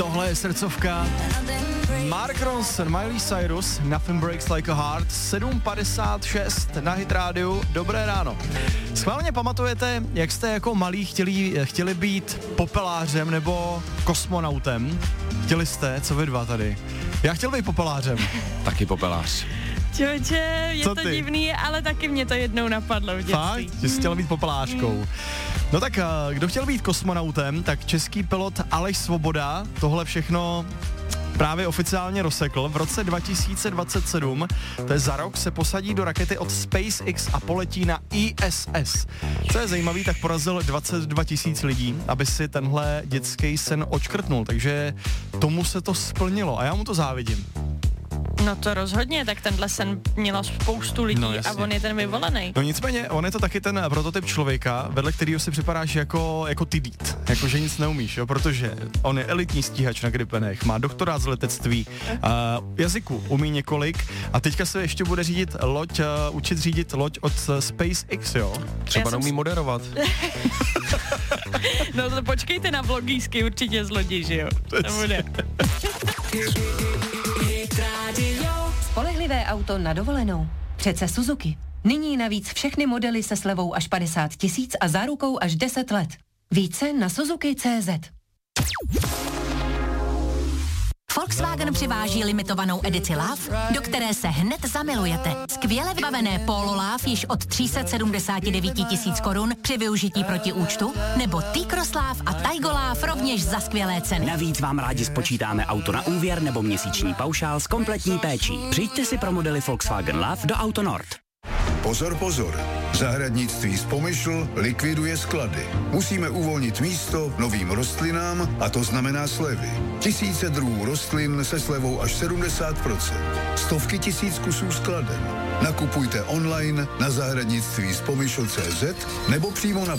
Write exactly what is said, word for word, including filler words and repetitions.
Tohle je srdcovka. Mark Ronson, Miley Cyrus, Nothing Breaks Like a Heart, sedm padesát šest na Hit Radio. Dobré ráno. Schválně pamatujete, jak jste jako malí chtěli, chtěli být popelářem nebo kosmonautem? Chtěli jste, co vy dva tady? Já chtěl být popelářem. Taky popelář. Čoče, je Co to ty? divný, ale taky mě to jednou napadlo v dětství. Fakt? Že jsi chtěl být popelářkou. No tak, kdo chtěl být kosmonautem, tak český pilot Aleš Svoboda tohle všechno právě oficiálně rozsekl. V roce dva tisíce dvacet sedm, to je za rok, se posadí do rakety od SpaceX a poletí na I S S. Co je zajímavý, tak porazil dvacet dva tisíc lidí, aby si tenhle dětský sen odškrtnul, takže tomu se to splnilo a já mu to závidím. No to rozhodně, tak tenhle sen mělo spoustu lidí No, a jasně. on je ten vyvolený. No nicméně, on je to taky ten prototyp člověka, vedle kterého si připadáš jako, jako ty dít, jako že nic neumíš, jo, protože on je elitní stíhač na gripenech, má doktorát z letectví, uh, jazyku umí několik a teďka se ještě bude řídit loď, uh, učit řídit loď od uh, SpaceX, jo. Třeba neumí jsem... moderovat. No to počkejte na vlogísky, určitě zloděj, že jo? To bude. Spolehlivé auto na dovolenou. Přece Suzuki. Nyní navíc všechny modely se slevou až padesát tisíc a zárukou až deset let. Více na Suzuki tečka cé zet. Volkswagen přiváží limitovanou edici Love, do které se hned zamilujete. Skvěle vybavené Polo Love již od tři sta sedmdesát devět tisíc korun při využití proti účtu, nebo T-Cross Love a Taigo Love rovněž za skvělé ceny. Navíc vám rádi spočítáme auto na úvěr nebo měsíční paušál s kompletní péčí. Přijďte si pro modely Volkswagen Love do Auto Nord. Pozor, pozor. Zahradnictví Spomyšl likviduje sklady. Musíme uvolnit místo novým rostlinám a to znamená slevy. Tisíce druhů rostlin se slevou až sedmdesát procent. Stovky tisíc kusů skladen. Nakupujte online na zahradnictví spomyšl tečka cé zet nebo přímo na